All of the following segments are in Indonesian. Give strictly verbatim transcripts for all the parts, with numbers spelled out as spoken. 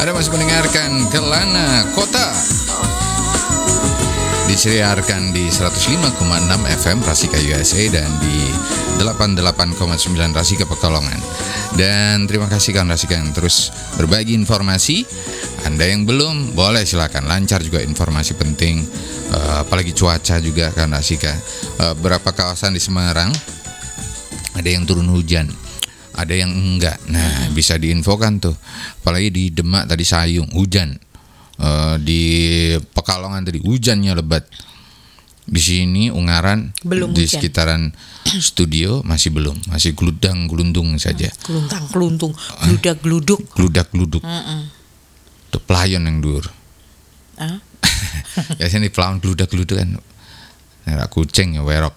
Anda masih mendengarkan Kelana Kota, disiarkan di seratus lima koma enam F M Rasika U S A dan di delapan puluh delapan koma sembilan Rasika Pekalongan. Dan terima kasih kawan Rasika yang terus berbagi informasi. Anda yang belum, boleh silakan, lancar juga informasi penting, uh, apalagi cuaca juga kan Rasika. Uh, berapa kawasan di Semarang ada yang turun hujan, ada yang enggak. Nah, hmm. bisa diinfokan tuh. Apalagi di Demak tadi Sayung hujan, uh, di Pekalongan tadi hujannya lebat. Di sini Ungaran belum di hujan. Sekitaran studio masih belum, masih geludang gelundung saja. Gelundang gelundung, gludak gluduk. Gludak gluduk. Tuh pelayan yang dur. Ah? Biasanya di pelawan gludak gluduk kan. Nah, kucing ya werok.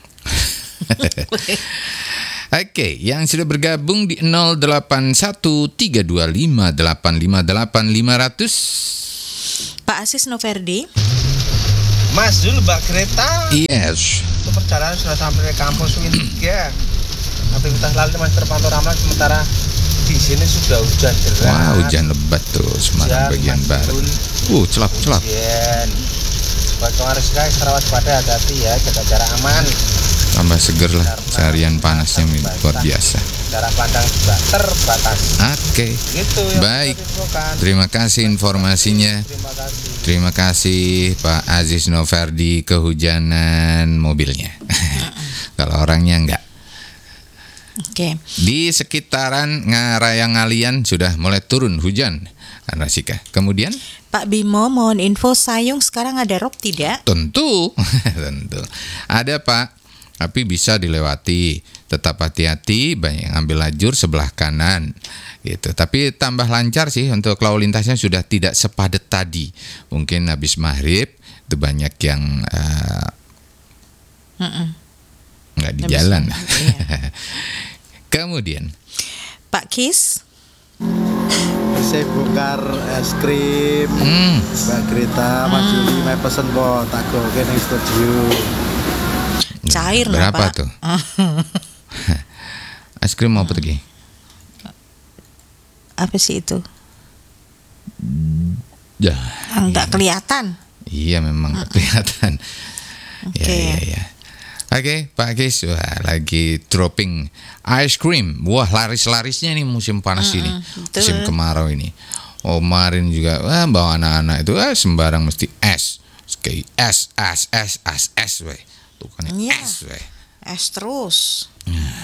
Oke, okay, yang sudah bergabung di nol delapan satu tiga dua lima delapan lima delapan lima nol nol. Pak Asis Noverdi. Mas Zul, Mbak Greta. Yes. Itu perjalanan sudah sampai ke kampus Win tiga. Aktivitas lalu masih terpantau ramai, sementara di sini sudah hujan deras. Wah, hujan lebat tuh Semarang bagian barat. Uh, celap-celap. Hujan. Buat kawan Rasika Sarawat pada hati-hati ya, jaga jarak aman. Tambah seger lah, seharian panasnya luar biasa. Jarak pandang juga terbatas. Oke, okay. Gitu ya. Baik. Terima kasih informasinya. Terima kasih. Terima kasih Pak Aziz Noverdi, kehujanan mobilnya. Kalau orangnya enggak. Oke. Okay. Di sekitaran Ngaraya Ngalian sudah mulai turun hujan, kan Rasika. Kemudian Pak Bimo, mohon info Sayung sekarang ada rob tidak? Tentu, tentu. Ada Pak, tapi bisa dilewati. Tetap hati-hati, banyak yang ambil lajur sebelah kanan. Gitu. Tapi tambah lancar sih untuk lalu lintasnya sudah tidak sepadat tadi. Mungkin habis maghrib itu banyak yang uh, nggak di jalan. Iya. Kemudian Pak Kis. Saya bongkar es krim, hmm. Mbak Greta, Mas Juli, hmm. Mai pesen po, tak go kene studio. Cair lah berapa Pak. Tuh? Es krim mau apa lagi? Apa sih itu? Ya. Enggak kelihatan. Iya memang uh-uh. kelihatan. Oke. Okay. Ya, ya, ya. Oke, okay, Pak Kis, wah, lagi dropping ice cream. Wah, laris-larisnya nih musim panas mm-hmm. ini, betul. Musim kemarau ini. Oh, kemarin juga, wah, bawa anak-anak itu, ah, sembarang mesti es, kayak es, es, es, es, es, weh. Tuh kan ya, es, weh. Es terus.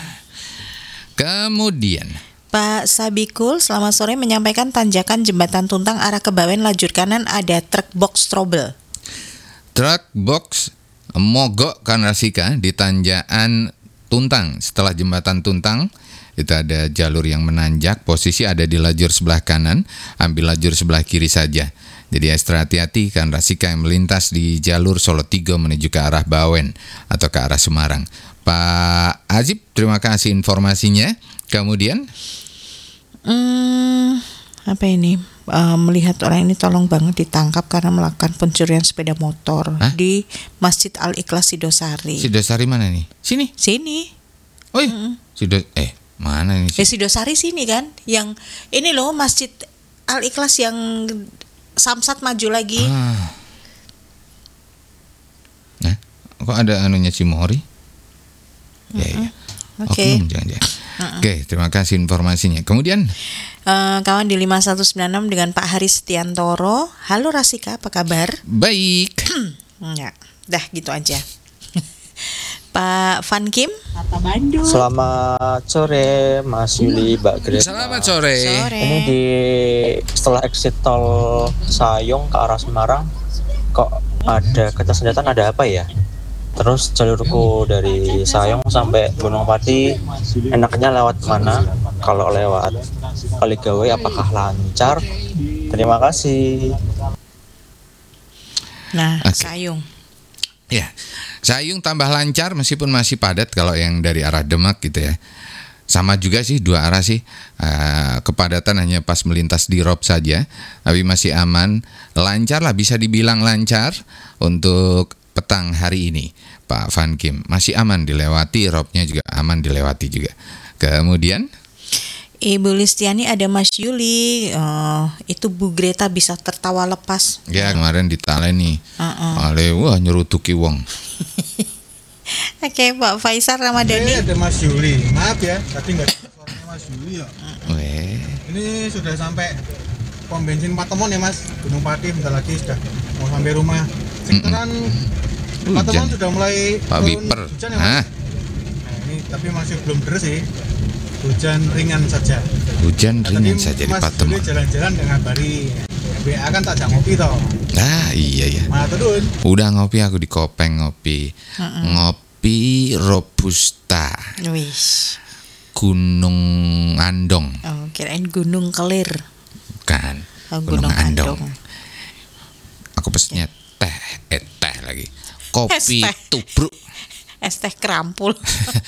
Kemudian Pak Sabikul, selamat sore, menyampaikan tanjakan Jembatan Tuntang arah ke Bawen lajur kanan ada truk box trouble. Truk box mogok kan Rasika di tanjakan Tuntang. Setelah jembatan Tuntang itu ada jalur yang menanjak, posisi ada di lajur sebelah kanan, ambil lajur sebelah kiri saja. Jadi ekstra hati-hati kan Rasika yang melintas di jalur Solo Tigo menuju ke arah Bawen atau ke arah Semarang. Pak Azib, terima kasih informasinya. Kemudian hmm, apa ini? Uh, melihat orang ini tolong banget ditangkap karena melakukan pencurian sepeda motor. Hah? Di Masjid Al-Ikhlas Sidosari. Sidosari mana nih? Sini. Sini. Oh iya. Mm-hmm. Sido eh mana nih? Eh, Sidosari sini kan? Yang ini loh Masjid Al-Ikhlas yang Samsat maju lagi. Ah. Nah, kok ada anunya Cimory? Mm-hmm. Ya, ya. Oke. Okay. Oknum jangan-jangan. Uh-uh. Oke, terima kasih informasinya. Kemudian uh, kawan di lima satu sembilan enam dengan Pak Haris Setiantoro. Halo Rasika, apa kabar? Baik. Ya, dah gitu aja. Pak Van Kim, Kata Bandung. Selamat sore Mas Yuli, Mbak Greta. Selamat sore. sore. Ini di setelah exit tol Sayung ke arah Semarang, kok ada ketersenjataan, ada apa ya? Terus jalurku dari Sayung sampai Gunung Pati enaknya lewat mana? Kalau lewat Kaligawe apakah lancar? Terima kasih. Nah, okay. Sayung. Ya, Sayung tambah lancar meskipun masih padat kalau yang dari arah Demak gitu ya. Sama juga sih, dua arah sih. Uh, kepadatan hanya pas melintas di Rob saja, tapi masih aman. Lancar lah, bisa dibilang lancar untuk petang hari ini, Pak Van Kim. Masih aman dilewati, Robnya juga aman dilewati juga. Kemudian Ibu Listiani ada Mas Yuli. Eh, itu Bu Greta bisa tertawa lepas. Ya kemarin ditaleni. Uh-uh. Ale wah nyerutuki wong. Oke, Pak Faisal Ini Ramadhani. ada Mas Yuli. Maaf ya, tadi nggak ada suaranya Mas Yuli ya. Weh. Ini sudah sampai pom bensin Patemon ya Mas, Gunung Pati. Bentar lagi sudah mau sampai rumah. Sekitaran Patemon Hujan. sudah mulai Pak turun Wiper. hujan ya Mas. Hah? Nah, ini tapi masih belum deras sih. Hujan ringan saja. Hujan Nah, ringan tadi saja di Mas Patemon. Yuli jalan-jalan dengan Bari. B A kan tak jak ngopi toh. Ah iya ya. Mana turun? Udah ngopi aku di Kopeng ngopi. Ngopi Robusta Wih. Gunung Andong. Oh, kirain Gunung Kelir. Bukan. Oh, Gunung Andong. Aku pesennya teh, eh teh lagi. Kopi Es teh. tubruk. Es teh kerampul.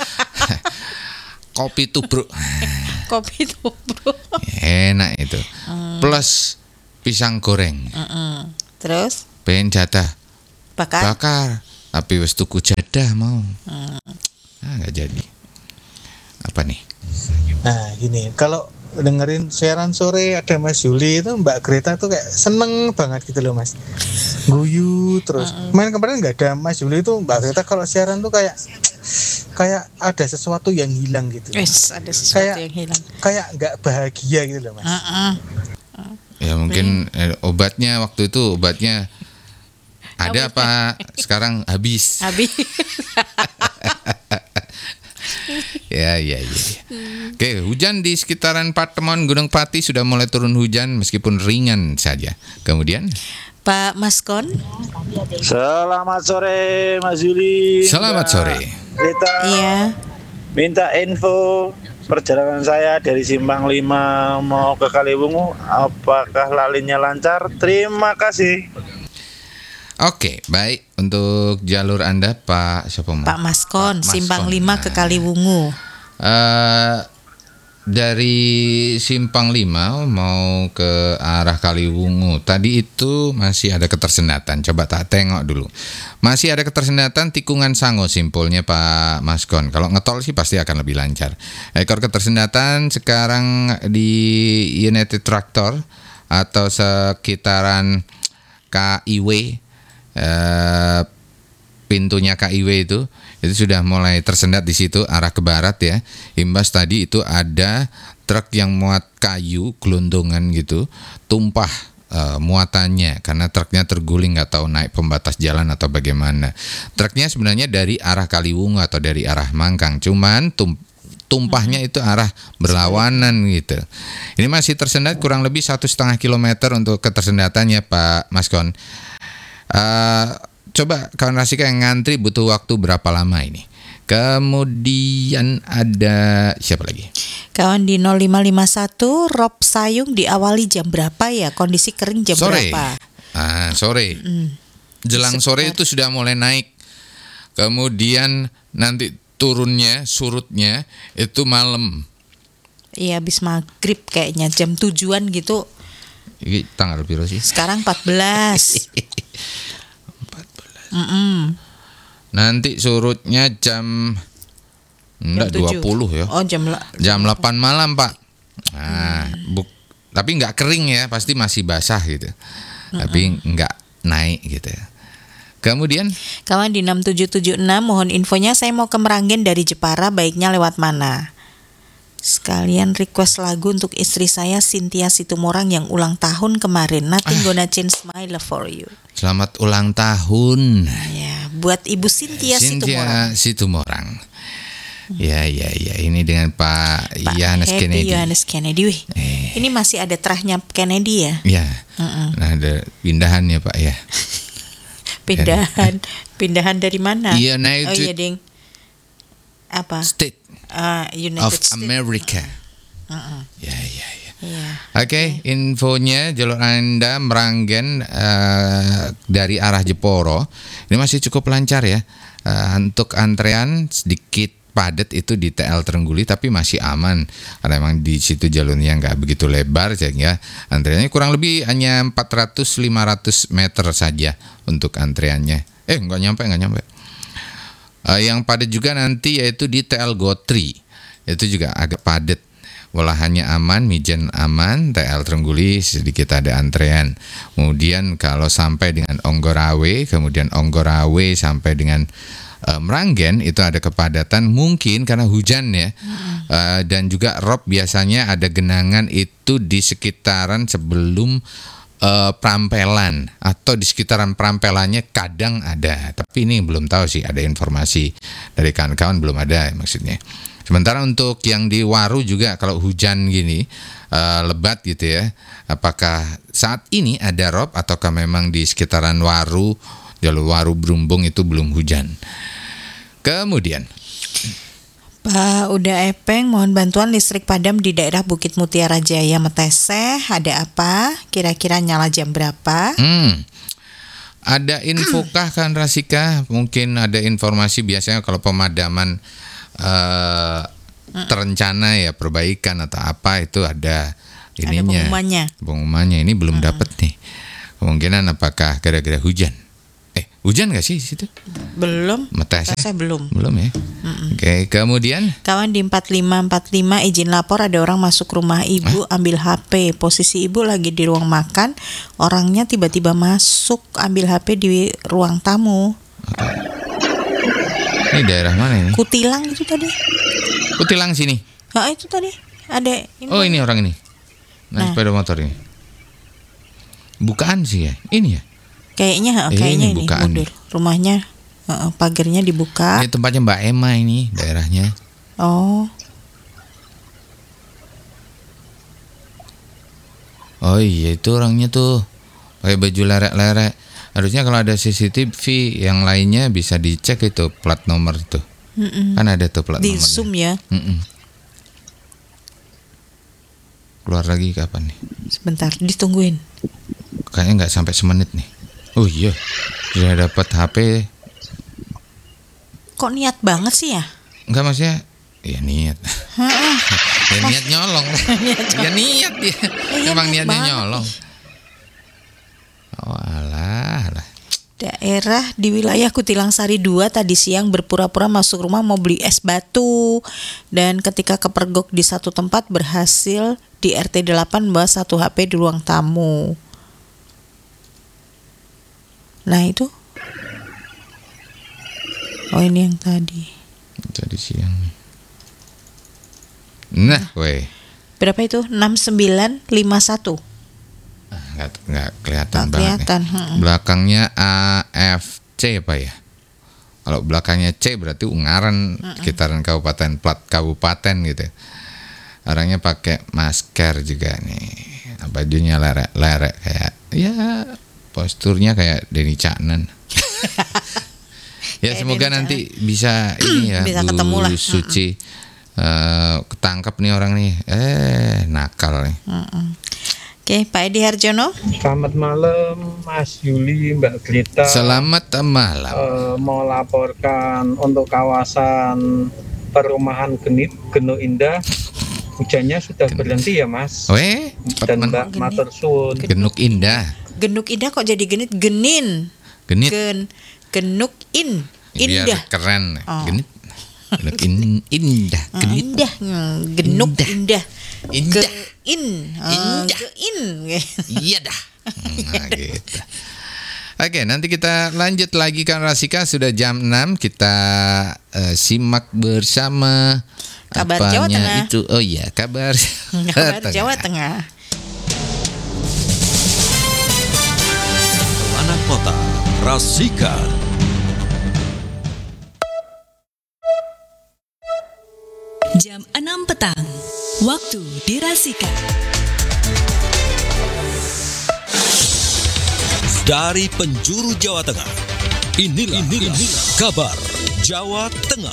Kopi tubruk. Kopi tubruk. Enak itu. Plus pisang goreng. Mm-mm. Terus Ben jatah bakar. bakar. Tapi wis tuku jadah mau. Ah nggak jadi. Apa nih? Nah gini, kalau dengerin siaran sore ada Mas Yuli itu Mbak Greta tuh kayak seneng banget gitu loh Mas. Guyu terus. Kemarin kemarin nggak ada Mas Yuli itu Mbak Greta kalau siaran tuh kayak kayak ada sesuatu yang hilang gitu. Wes, ada sesuatu Kayak- yang hilang. Kayak nggak bahagia gitu loh Mas. Heeh. Ya mungkin eh, obatnya waktu itu obatnya ada apa sekarang habis. Habis. Ya ya ya. ya. Oke, hujan di sekitaran Patemon Gunung Pati sudah mulai turun hujan meskipun ringan saja. Kemudian Pak Maskon. Selamat sore Mas Yuli. selamat Mbak sore. Rita, Iya. minta info perjalanan saya dari Simpang lima mau ke Kaliwungu. Apakah lalinya lancar? Terima kasih. Oke, baik untuk jalur Anda Pak siapa mau? Pak Maskon, Pak Simpang Maskon. lima ke Kaliwungu. Eh, dari Simpang lima mau ke arah Kaliwungu. Tadi itu masih ada ketersendatan. Coba tak tengok dulu. Masih ada ketersendatan tikungan Sango simpulnya Pak Maskon. Kalau ngetol sih pasti akan lebih lancar. Ekor ketersendatan sekarang di United Tractor atau sekitaran K I W, eh, pintunya K I W itu itu sudah mulai tersendat di situ arah ke barat ya. Imbas tadi itu ada truk yang muat kayu gelondongan gitu tumpah eh, muatannya karena truknya terguling, nggak tahu naik pembatas jalan atau bagaimana. Truknya sebenarnya dari arah Kaliwungu atau dari arah Mangkang, cuman tum tumpahnya itu arah berlawanan gitu. Ini masih tersendat kurang lebih satu setengah kilometer untuk ketersendatannya Pak Maskon. Eh, coba kawan Rasika yang ngantri butuh waktu berapa lama ini? Kemudian ada siapa lagi? Kawan di nol lima lima satu, Rob Sayung diawali jam berapa ya? Kondisi kering jam Sore. berapa? Ah, sore. Jelang sore itu sudah mulai naik. Kemudian nanti turunnya, surutnya itu malam. Iya, habis maghrib kayaknya jam tujuan gitu. Ini tanggal berapa sih? Sekarang empat belas. Mm-mm. Nanti surutnya jam enggak Jam tujuh. dua puluh ya. Oh, jam la- Jam delapan malam, Pak. Nah, buk, tapi nggak kering ya, pasti masih basah gitu. Tapi nggak naik gitu. Kemudian Kawan di enam tujuh tujuh enam, mohon infonya, saya mau ke Meranggen dari Jepara, baiknya lewat mana? Sekalian request lagu untuk istri saya Cynthia Situmorang yang ulang tahun kemarin. Nothing gonna change my love for you. selamat ulang tahun Ya, buat Ibu Cynthia, Cynthia Situmorang. Situmorang. Ya, ya, ya. Ini dengan Pak, Pak Yohanes Happy Kennedy. Yohanes Kennedy. Wih, Eh. ini masih ada terahnya Kennedy ya? Ya. Nah, ada pindahannya Pak ya. Pindahan, pindahan dari mana? United Oh iya, Ding. Apa? State Ah, United of States. America. Uh-uh. Ya, ya, ya. Iya. Oke, infonya jalur Anda Meranggen eh, dari arah Jeporo ini masih cukup lancar ya. Eh, untuk antrean sedikit padat itu di T L Trengguli tapi masih aman karena memang di situ jalurnya nggak begitu lebar sehingga antreannya kurang lebih hanya empat ratus sampai lima ratus meter saja untuk antreannya. Eh nggak nyampe nggak nyampe. Eh, yang padat juga nanti yaitu di T L Gotri itu juga agak padat Walahannya aman, mijen aman, T L Trengguli sedikit ada antrean. Kemudian kalau sampai dengan Onggorawe, kemudian Onggorawe sampai dengan uh, Meranggen itu ada kepadatan mungkin karena hujan ya. Uh, dan juga rob biasanya ada genangan itu di sekitaran sebelum uh, Prampelan atau di sekitaran Prampelannya kadang ada. Tapi ini belum tahu sih, ada informasi dari kawan-kawan belum ada maksudnya. Sementara untuk yang di Waru juga kalau hujan gini uh, lebat gitu ya, apakah saat ini ada rob ataukah memang di sekitaran Waru, jalur Waru Brumbung itu belum hujan. Kemudian Pak Uda Epeng, mohon bantuan listrik padam di daerah Bukit Mutiara Jaya Meteseh. Ada apa? Kira-kira nyala jam berapa? Hmm. Ada infokah kan Rasika? Mungkin ada informasi biasanya kalau pemadaman Uh, terencana ya perbaikan atau apa itu ada ininya, ada pengumumannya. Pengumumannya ini belum hmm. dapat nih. Kemungkinan apakah gara-gara hujan? Eh, hujan nggak sih situ? Belum. Meteseh belum. Belum ya. Mm-mm. Oke, kemudian kawan di empat lima empat lima izin lapor ada orang masuk rumah ibu eh? ambil H P. Posisi ibu lagi di ruang makan, orangnya tiba-tiba masuk ambil H P di ruang tamu. Okay. Ini daerah mana ini? Kutilang itu tadi. Kutilang sini. Ah itu tadi ada. Ini oh ini orang ini. Nah, nah sepeda motor ini. Bukaan sih ya. Ini ya. Kayaknya, eh, kayaknya ini, ini mundur. Rumahnya, uh, pagarnya dibuka. Ini tempatnya Mbak Emma ini daerahnya. Oh. Oh iya itu orangnya tuh pakai baju lerek-lerek. Harusnya kalau ada C C T V yang lainnya bisa dicek itu plat nomor itu. Mm-mm. Kan ada tuh plat nomor. Di zoom ya. Mm-mm. Keluar lagi kapan nih? Sebentar, ditungguin. Kayaknya nggak sampai semenit nih. Oh iya, sudah dapat H P. Kok niat banget sih ya? Enggak maksudnya, ya niat. ya niat nyolong. ya niat ya. Emang niat niatnya nyolong. Oh alah, alah. Daerah di wilayah Kutilang Sari dua tadi siang berpura-pura masuk rumah mau beli es batu. Dan ketika kepergok di satu tempat berhasil di R T delapan bawa satu H P di ruang tamu. Nah itu. Oh ini yang tadi. Tadi siang. Nah, weh. Berapa itu? enam sembilan lima satu. Nggak, nggak kelihatan nggak banget kelihatan. Ya. Hmm. Belakangnya A F C apa ya? Kalau belakangnya C berarti Ungaran, hmm. sekitaran kabupaten, plat kabupaten gitu. Orangnya pakai masker juga nih, bajunya lerek-lerek kayak, ya posturnya kayak Denny Caknan. ya semoga nanti bisa ini ya, bisa Bu Suci uh, ketangkep nih orang nih, eh nakal nih. Hmm. Oke, Pak Edi Harjono. Selamat malam, Mas Yuli, Mbak Glita. Selamat malam. Uh, mau laporkan untuk kawasan perumahan Genit, Genuk Indah. Hujannya sudah berhenti ya, Mas. Weh, dan Mbak Matur Suwun. Genuk Indah. Genuk Indah kok jadi genit? Genin. Genit. Gen, genuk in. Indah. Biar keren. Oh. Genit. Genuk in, indah. Genit. Indah. Genuk indah. indah. Indah. Ge in. Uh, Ge in. Iya dah. Nah, gitu. Oke, nanti kita lanjut lagi kan Rasika, sudah jam enam kita uh, simak bersama kabar apanya Jawa Tengah. Itu. Oh iya, kabar, kabar Tengah. Jawa Tengah. Anak Kota Rasika. Jam enam petang, waktu di Rasika. Dari penjuru Jawa Tengah, inilah, inilah, inilah kabar Jawa Tengah.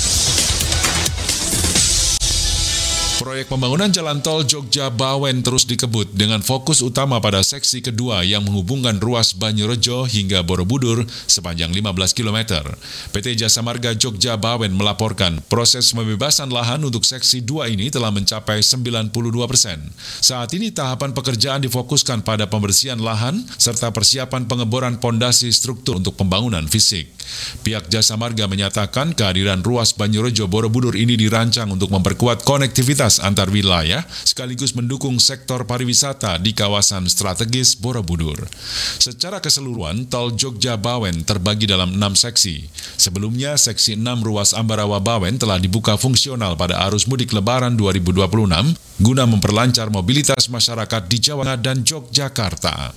Proyek pembangunan jalan tol Jogja-Bawen terus dikebut dengan fokus utama pada seksi kedua yang menghubungkan ruas Banyorejo hingga Borobudur sepanjang lima belas kilometer. P T Jasa Marga Jogja-Bawen melaporkan proses pembebasan lahan untuk seksi dua ini telah mencapai sembilan puluh dua persen. Saat ini tahapan pekerjaan difokuskan pada pembersihan lahan serta persiapan pengeboran pondasi struktur untuk pembangunan fisik. Pihak Jasa Marga menyatakan kehadiran ruas Banyorejo Borobudur ini dirancang untuk memperkuat konektivitas mobilitas antar wilayah sekaligus mendukung sektor pariwisata di kawasan strategis Borobudur. Secara keseluruhan, tol Jogja-Bawen terbagi dalam enam seksi. Sebelumnya, seksi enam ruas Ambarawa-Bawen telah dibuka fungsional pada arus mudik Lebaran dua ribu dua puluh enam guna memperlancar mobilitas masyarakat di Jawa Tengah dan Yogyakarta.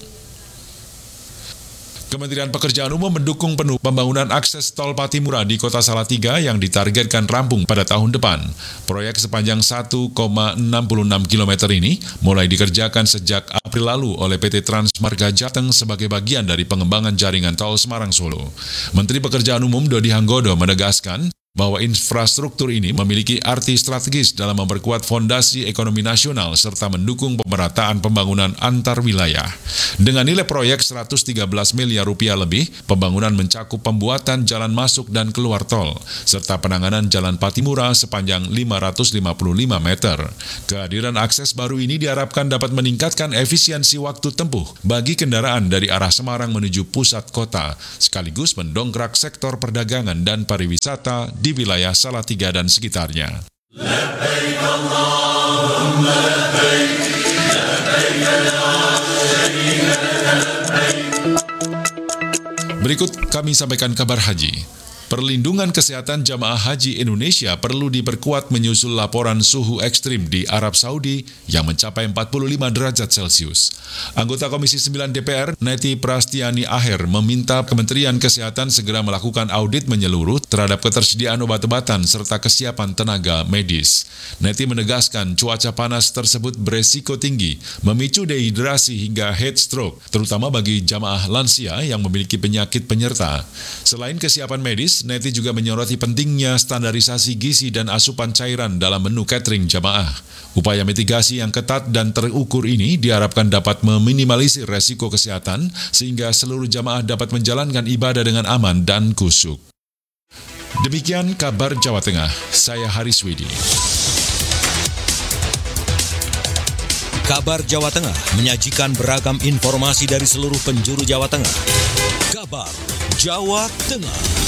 Kementerian Pekerjaan Umum mendukung penuh pembangunan akses tol Patimura di Kota Salatiga yang ditargetkan rampung pada tahun depan. Proyek sepanjang satu koma enam enam kilometer ini mulai dikerjakan sejak April lalu oleh P T Transmarga Jateng sebagai bagian dari pengembangan jaringan tol Semarang-Solo. Menteri Pekerjaan Umum Dodi Hanggodo menegaskan bahwa infrastruktur ini memiliki arti strategis dalam memperkuat fondasi ekonomi nasional serta mendukung pemerataan pembangunan antar wilayah. Dengan nilai proyek seratus tiga belas miliar rupiah lebih, pembangunan mencakup pembuatan jalan masuk dan keluar tol, serta penanganan jalan Patimura sepanjang lima ratus lima puluh lima meter. Kehadiran akses baru ini diharapkan dapat meningkatkan efisiensi waktu tempuh bagi kendaraan dari arah Semarang menuju pusat kota, sekaligus mendongkrak sektor perdagangan dan pariwisata di wilayah Salatiga dan sekitarnya. Labbaik Allahumma labbaik, labbaik la syarika laka labbaik. Berikut kami sampaikan kabar haji. Perlindungan kesehatan jamaah haji Indonesia perlu diperkuat menyusul laporan suhu ekstrim di Arab Saudi yang mencapai empat puluh lima derajat Celcius. Anggota Komisi sembilan D P R, Neti Prastiani Aher, meminta Kementerian Kesehatan segera melakukan audit menyeluruh terhadap ketersediaan obat-obatan serta kesiapan tenaga medis. Neti menegaskan cuaca panas tersebut beresiko tinggi, memicu dehidrasi hingga heat stroke, terutama bagi jamaah lansia yang memiliki penyakit penyerta. Selain kesiapan medis, Neti juga menyoroti pentingnya standarisasi gizi dan asupan cairan dalam menu catering jamaah. Upaya mitigasi yang ketat dan terukur ini diharapkan dapat meminimalisir resiko kesehatan sehingga seluruh jamaah dapat menjalankan ibadah dengan aman dan khusyuk. Demikian kabar Jawa Tengah, saya Haris Widi. Kabar Jawa Tengah menyajikan beragam informasi dari seluruh penjuru Jawa Tengah. Kabar Jawa Tengah.